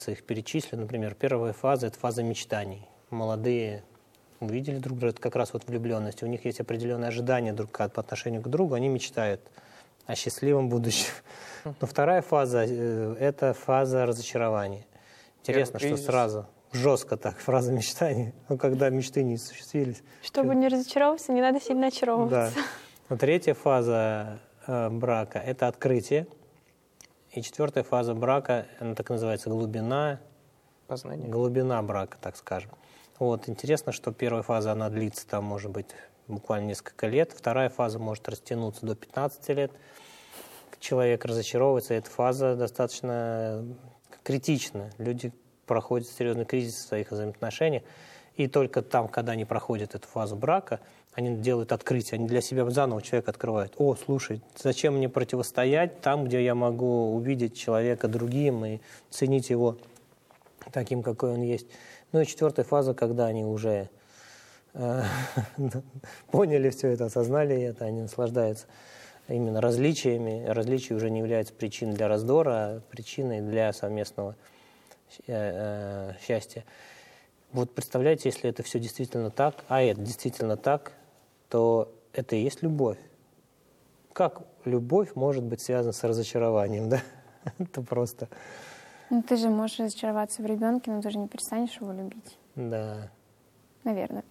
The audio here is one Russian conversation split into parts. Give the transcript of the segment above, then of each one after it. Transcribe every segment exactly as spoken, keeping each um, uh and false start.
их перечислю. Например, первая фаза – это фаза мечтаний. Молодые увидели друг друга, это как раз вот влюбленность. У них есть определенные ожидания друг по отношению к другу, они мечтают о счастливом будущем. Но вторая фаза – это фаза разочарования. Интересно, что сразу, жестко так, фраза мечтаний, но когда мечты не осуществились. Чтобы не разочаровываться, не надо сильно очаровываться. Да. Но третья фаза э, брака – это открытие. И четвертая фаза брака, она так называется глубина, познание. Глубина брака, так скажем. Вот, интересно, что первая фаза, она длится там, может быть, буквально несколько лет. Вторая фаза может растянуться до пятнадцати лет. Человек разочаровывается, эта фаза достаточно критична. Люди проходят серьезный кризис в своих взаимоотношениях. И только там, когда они проходят эту фазу брака, они делают открытие, они для себя заново человека открывают. О, слушай, зачем мне противостоять там, где я могу увидеть человека другим и ценить его таким, какой он есть. Ну и четвертая фаза, когда они уже э, поняли все это, осознали это, они наслаждаются именно различиями. Различия уже не являются причиной для раздора, а причиной для совместного э, э, счастья. Вот представляете, если это все действительно так, а это действительно так, то это и есть любовь. Как любовь может быть связана с разочарованием, да? Это просто... Ну, ты же можешь разочароваться в ребенке, но ты же не перестанешь его любить. Да. Наверное.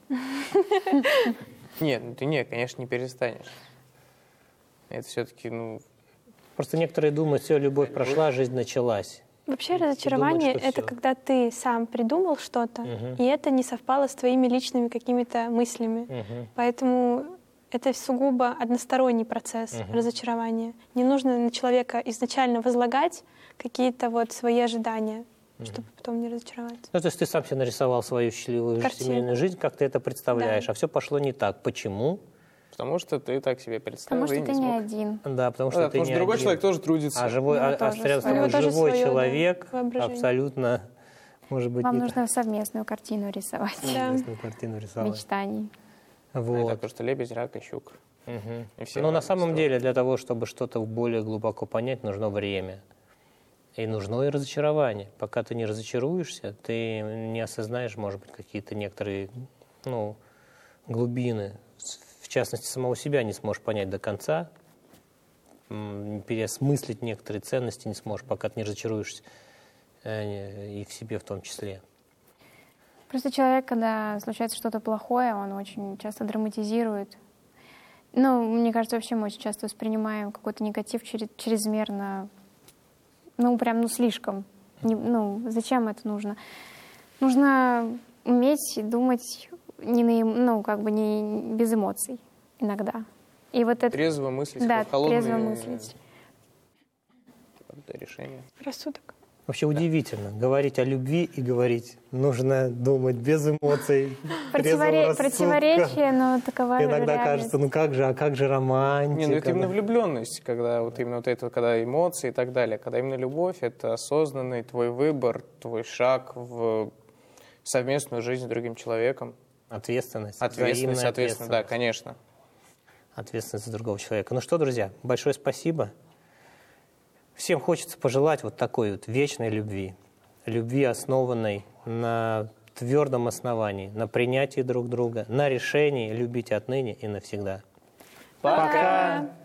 Нет, ты нет, конечно, не перестанешь. Это все-таки, ну... Просто некоторые думают, все, любовь прошла, жизнь началась. Вообще разочарование думают, — это всё. когда ты сам придумал что-то, Угу. и это не совпало с твоими личными какими-то мыслями. Угу. Поэтому это сугубо односторонний процесс Угу. разочарования. Не нужно на человека изначально возлагать какие-то вот свои ожидания, угу. чтобы потом не разочароваться. Ну, то есть ты сам себе нарисовал свою счастливую Картину. семейную жизнь, как ты это представляешь, Да. а все пошло не так. Почему? Потому что ты так себе представил. Потому что и ты не смог. один. Да, потому что Да, ты потому не что другой один. человек тоже трудится. А живой, У него а, а тоже рядом с своё. тобой У него тоже живой своё, да, человек, воображение. абсолютно, может быть, Вам не нужно совместную картину рисовать. Да. так, картину рисовать. Мечтаний. Вот. Это просто лебедь, рак и щука. Мгм. И все Но на разные самом стороны. деле для того, чтобы что-то более глубоко понять, нужно время. И нужно и разочарование. Пока ты не разочаруешься, ты не осознаешь, может быть, какие-то некоторые ну, глубины. В частности, самого себя не сможешь понять до конца, м, переосмыслить некоторые ценности не сможешь, пока ты не разочаруешься, э, и в себе в том числе. Просто человек, когда случается что-то плохое, он очень часто драматизирует. Ну, мне кажется, вообще мы очень часто воспринимаем какой-то негатив через- чрезмерно, ну, прям, ну, слишком. Не- ну, зачем это нужно? Нужно уметь думать не на, эм- ну, как бы не без эмоций иногда. И вот это... Трезво мыслить, Да, холодные трезво мыслить. решения. Рассудок. Вообще удивительно. Говорить о любви и говорить нужно думать без эмоций, трезвого Противоре- рассудка. Противоречие, но такова Иногда реальность. кажется, ну как же, а как же романтика? Не, ну это именно да? влюбленность, когда вот именно вот это, вот, когда эмоции и так далее. Когда именно любовь — это осознанный твой выбор, твой шаг в совместную жизнь с другим человеком. Ответственность. Ответственность, взаимная соответственно, да, ответственность. конечно. Ответственность за другого человека. Ну что, друзья, большое спасибо. Всем хочется пожелать вот такой вот вечной любви. Любви, основанной на твердом основании, на принятии друг друга, на решении любить отныне и навсегда. Пока!